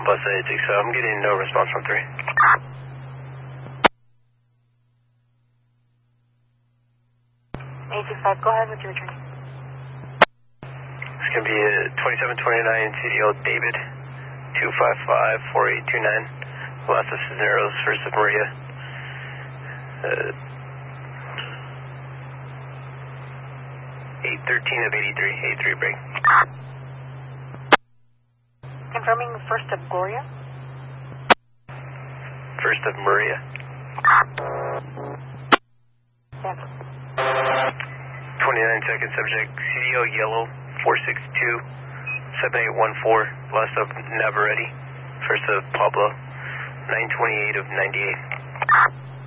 Bus 86, so I'm getting no response from 3. 865, go ahead with your return. It's going to be a 2729 CDL David, 255-4829, Los Cisneros, First of Maria. 813 of 83, 83 break. Confirming First of Gloria. First of Maria. Yes. 29 second subject, CDL Yellow, 462-7814, last of Navarrete, first of Pablo, 928 of 98.